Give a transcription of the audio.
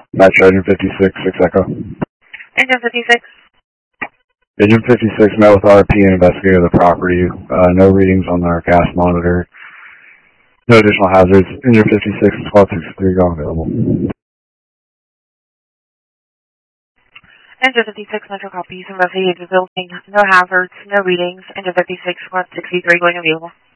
Metro Engine 56, 6 Echo. Engine 56. Engine 56 met with RP and investigated the property. No readings on our gas monitor. No additional hazards. Engine 56 and 1263 go available. Engine 56, Metro copies. Investigated the building. No hazards. No readings. Engine 56, 163 going available.